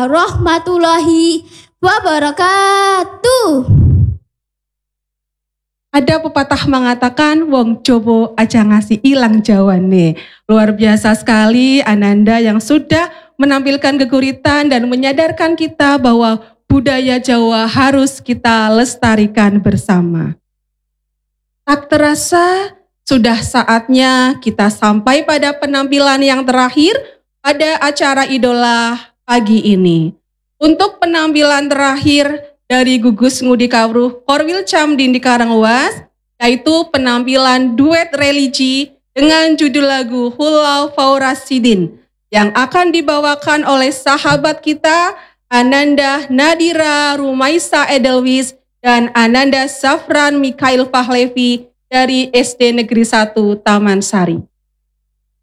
warahmatullahi wabarakatuh. Ada pepatah mengatakan wong Jowo aja ngasih ilang jawane. Luar biasa sekali Ananda yang sudah menampilkan keguritan dan menyadarkan kita bahwa budaya Jawa harus kita lestarikan bersama. Tak terasa sudah saatnya kita sampai pada penampilan yang terakhir pada acara Idola pagi ini. Untuk penampilan terakhir dari Gugus Ngudi Kawruh Korwil Camdin di Karangluas, yaitu penampilan duet religi dengan judul lagu Hulau Faurasidin yang akan dibawakan oleh sahabat kita Ananda Nadira Rumaisa Edelwis dan Ananda Safran Mikhail Pahlevi dari SD Negeri 1 Taman Sari.